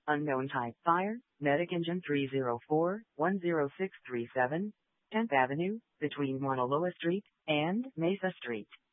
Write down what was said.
Unknown type fire, medic engine 304-10637, 10th Avenue, between Mauna Loa Street and Mesa Street.